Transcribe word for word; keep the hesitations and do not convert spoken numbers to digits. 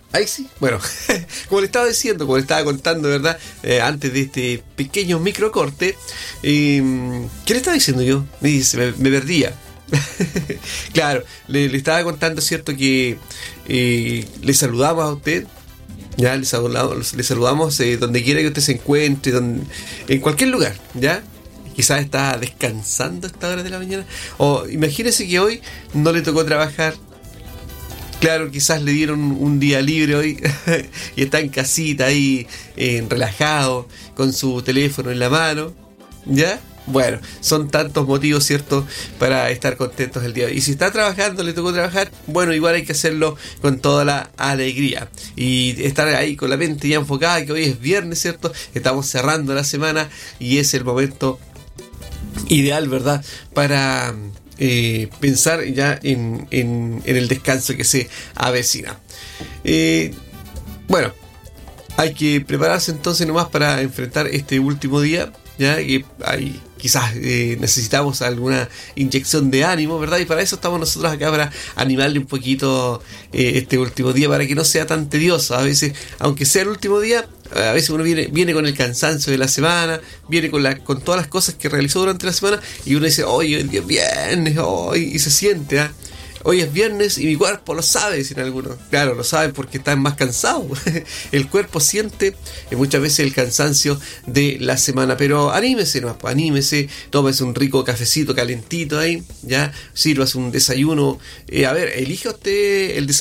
Ahí sí, bueno, como le estaba diciendo, como le estaba contando, ¿verdad? Eh, antes de este pequeño microcorte, eh, ¿qué le estaba diciendo yo? Me dice, me, me perdía. Claro, le, le estaba contando, ¿cierto? Que eh, le saludamos a usted. Ya, le saludamos, le saludamos eh, donde quiera que usted se encuentre, donde, en cualquier lugar, ¿ya? Quizás está descansando a esta hora de la mañana. O imagínese que hoy no le tocó trabajar. Claro, quizás le dieron un día libre hoy y está en casita ahí, eh, relajado, con su teléfono en la mano, ¿ya? Bueno, son tantos motivos, ¿cierto?, para estar contentos el día de hoy. Y si está trabajando, le tocó trabajar, bueno, igual hay que hacerlo con toda la alegría. Y estar ahí con la mente ya enfocada, que hoy es viernes, ¿cierto? Estamos cerrando la semana y es el momento ideal, ¿verdad?, para eh, pensar ya en, en, en el descanso que se avecina. Eh, bueno, hay que prepararse entonces nomás para enfrentar este último día, ya que hay, quizás eh, necesitamos alguna inyección de ánimo, ¿verdad? Y para eso estamos nosotros acá, para animarle un poquito eh, este último día, para que no sea tan tedioso. A veces, aunque sea el último día, a veces uno viene, viene con el cansancio de la semana, viene con, la, con todas las cosas que realizó durante la semana, y uno dice, oye, el día es viernes, hoy, y se siente, ¿ah? Hoy es viernes y mi cuerpo lo sabe, dicen algunos. Claro, lo saben porque están más cansados. El cuerpo siente eh, muchas veces el cansancio de la semana. Pero anímese, no, pues, anímese, tómese un rico cafecito calentito ahí, ya, sírvase un desayuno. Eh, a ver, elija usted el desayuno